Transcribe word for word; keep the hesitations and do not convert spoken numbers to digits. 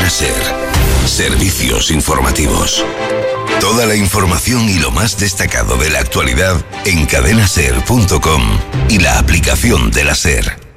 Cadena SER. Servicios informativos. Toda la información y lo más destacado de la actualidad en cadena ser punto com y la aplicación de la SER.